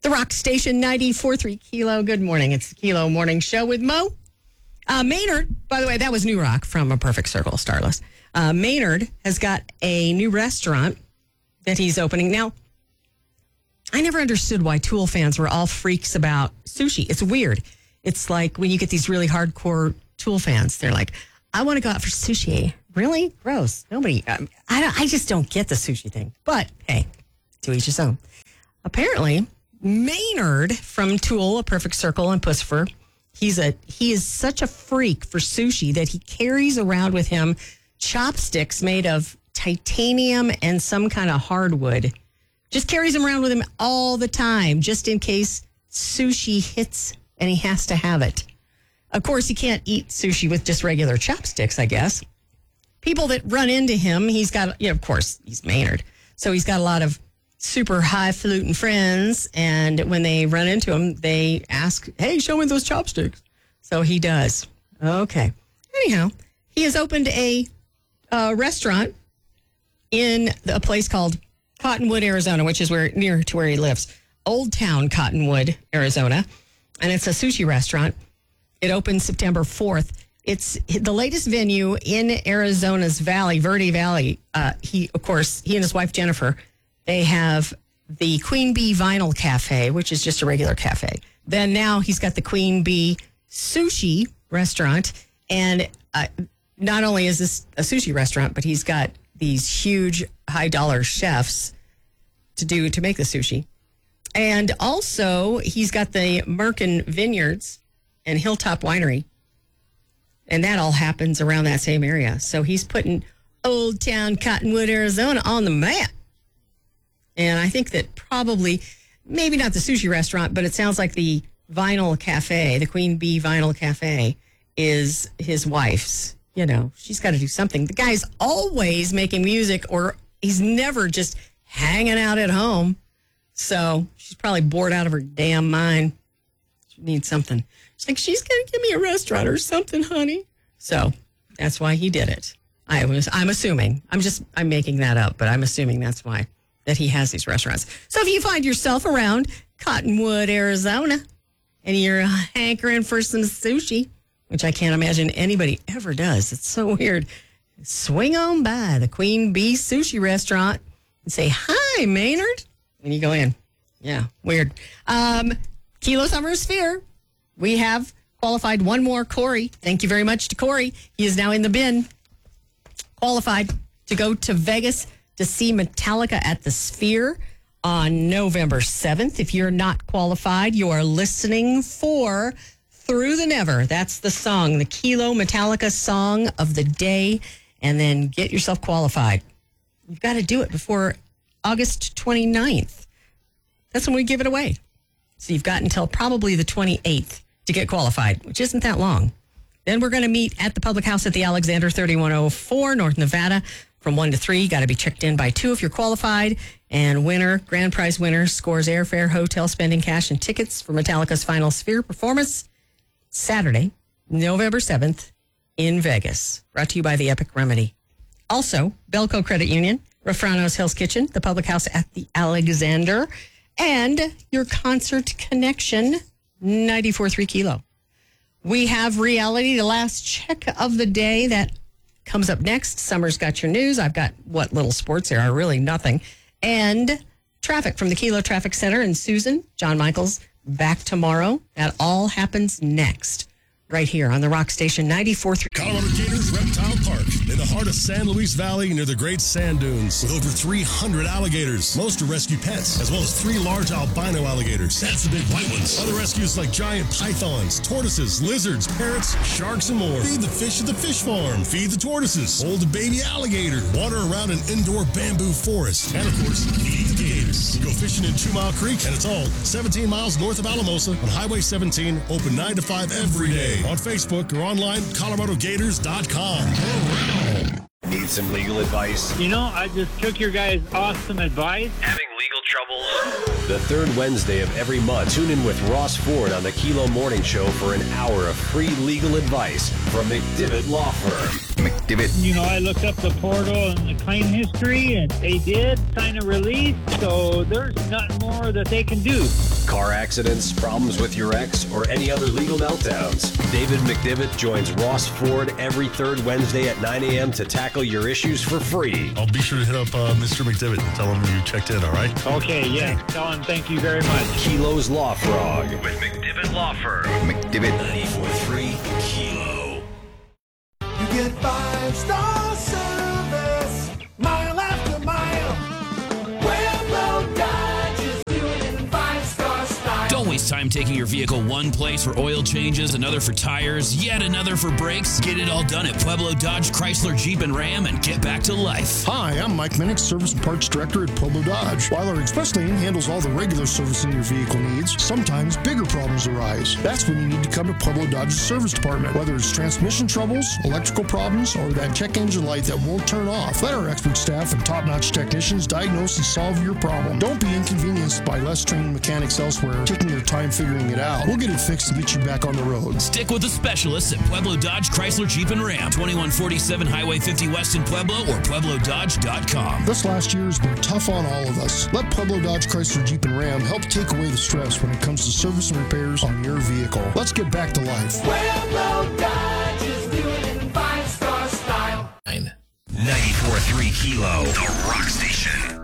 The Rock Station 94.3 Kilo. Good morning. It's the Kilo Morning Show with Mo. Maynard, by the way, that was New Rock from A Perfect Circle, Starless. Maynard has got a new restaurant that he's opening. Now, I never understood why Tool fans were all freaks about sushi. It's weird. It's like when you get these really hardcore Tool fans, they're like, I want to go out for sushi. Really? Gross. Nobody, I just don't get the sushi thing. But hey, to each his own. Apparently, Maynard from Tool, A Perfect Circle, and Pussifer, he is such a freak for sushi that he carries around with him chopsticks made of titanium and some kind of hardwood. Just carries them around with him all the time, just in case sushi hits and he has to have it. Of course, he can't eat sushi with just regular chopsticks, I guess. People that run into him, he's got, of course, he's Maynard. So he's got a lot of super highfalutin friends, and when they run into him, they ask, hey, show me those chopsticks. So he does. Okay. Anyhow, he has opened a restaurant in a place called Cottonwood, Arizona, which is near to where he lives. Old Town Cottonwood, Arizona. And it's a sushi restaurant. It opens September 4th. It's the latest venue in Arizona's Valley, Verde Valley. He and his wife, Jennifer, they have the Queen Bee Vinyl Cafe, which is just a regular cafe. Then now he's got the Queen Bee Sushi Restaurant. And not only is this a sushi restaurant, but he's got these huge high-dollar chefs to make the sushi. And also, he's got the Merkin Vineyards and Hilltop Winery. And that all happens around that same area. So he's putting Old Town Cottonwood, Arizona on the map. And I think that probably, maybe not the sushi restaurant, but it sounds like the Vinyl Cafe, the Queen Bee Vinyl Cafe, is his wife's. She's got to do something. The guy's always making music, or he's never just hanging out at home. So she's probably bored out of her damn mind. She needs something. She's like, she's going to give me a restaurant or something, honey. So that's why he did it. I'm assuming. I'm making that up, but I'm assuming that's why that he has these restaurants. So if you find yourself around Cottonwood, Arizona, and you're hankering for some sushi, which I can't imagine anybody ever does. It's so weird. Swing on by the Queen Bee Sushi Restaurant and say, hi, Maynard. And you go in. Yeah, weird. Kilo Summer Sphere. We have qualified one more, Corey. Thank you very much to Corey. He is now in the bin. Qualified to go to Vegas to see Metallica at the Sphere on November 7th. If you're not qualified, you are listening for Through the Never. That's the song, the Kilo Metallica song of the day. And then get yourself qualified. You've got to do it before August 29th. That's when we give it away. So you've got until probably the 28th to get qualified, which isn't that long. Then we're going to meet at the Public House at the Alexander, 3104 North Nevada from 1 to 3. You got to be checked in by 2 if you're qualified. And grand prize winner scores airfare, hotel spending, cash, and tickets for Metallica's final Sphere performance Saturday, November 7th in Vegas. Brought to you by the Epic Remedy. Also, Belco Credit Union, Refrano's Hell's Kitchen, the Public House at the Alexander, and your Concert Connection, 94.3 Kilo. We have reality, the last check of the day that comes up next. Summer's got your news. I've got what little sports there are, really nothing. And traffic from the Kilo Traffic Center and Susan, John Michaels, back tomorrow. That all happens next, right here on the Rock Station 94.3. Colorado Gators Reptile Park, in the heart of San Luis Valley near the Great Sand Dunes, with over 300 alligators. Most are rescue pets, as well as 3 large albino alligators. That's the big white ones. Other rescues like giant pythons, tortoises, lizards, parrots, sharks, and more. Feed the fish at the fish farm. Feed the tortoises. Hold a baby alligator. Water around an indoor bamboo forest. And, of course, feed the gators. Go fishing in 2 Mile Creek, and it's all 17 miles north of Alamosa on Highway 17, open 9 to 5 every day. On Facebook or online, coloradogators.com. Need some legal advice? I just took your guys' awesome advice. Having legal troubles? The third Wednesday of every month, tune in with Ross Ford on the Kilo Morning Show for an hour of free legal advice from McDivitt Law Firm. McDivitt. You know, I looked up the portal and the claim history, and they did sign a release, so there's nothing more that they can do. Car accidents, problems with your ex, or any other legal meltdowns. David McDivitt joins Ross Ford every third Wednesday at 9 a.m. to tackle your issues for free. I'll be sure to hit up Mr. McDivitt and tell him you checked in, all right? Okay, yeah. Tell them thank you very much. Kilo's Law Frog with McDivitt Law Firm. McDivitt. 94.3 Kilo. You get 5-star service, mile after mile. Pueblo Dodge is doing it in 5-star style. Don't waste time taking your vehicle one place for oil changes, another for tires, yet another for brakes. Get it all done at Pueblo Dodge, Chrysler, Jeep, and Ram and get back to life. Hi, I'm Mike Minnick, Service and Parts Director at Pueblo Dodge. While our express lane handles all the regular servicing your vehicle needs, sometimes bigger problems arise. That's when you need to come to Pueblo Dodge's service department. Whether it's transmission troubles, electrical problems, or that check engine light that won't turn off, let our expert staff and top-notch technicians diagnose and solve your problem. Don't be inconvenienced by less trained mechanics elsewhere taking their time figuring it out. We'll get it fixed and get you back on the road. Stick with the specialists at Pueblo Dodge, Chrysler, Jeep, and Ram. 2147 Highway 50 West in Pueblo or PuebloDodge.com. This last year has been tough on all of us. Let Pueblo Dodge, Chrysler, Jeep, and Ram help take away the stress when it comes to service and repairs on your vehicle. Let's get back to life. Pueblo Dodge is doing it in 5-star style. 94.3 Kilo, the rock station.